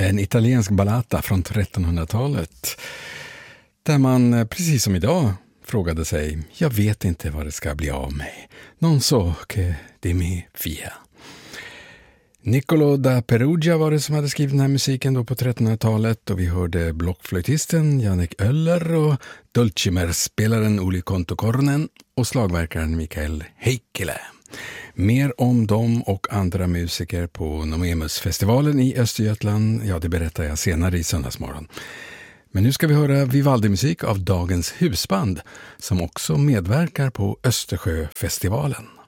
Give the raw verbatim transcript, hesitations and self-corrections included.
En italiensk ballata från trettonhundratalet. Där man, precis som idag, frågade sig: jag vet inte vad det ska bli av mig. Non so che di mi fia. Niccolo da Perugia var det som hade skrivit den här musiken då på trettonhundratalet, och vi hörde blockflöjtisten Jannik Öller och Dulcimer-spelaren Uli Kontokornen och slagverkaren Mikael Heikkilä. Mer om dem och andra musiker på Nomemusfestivalen i Östergötland, ja, det berättar jag senare i Söndagsmorgon. Men nu ska vi höra Vivaldi-musik av dagens husband som också medverkar på Östersjöfestivalen.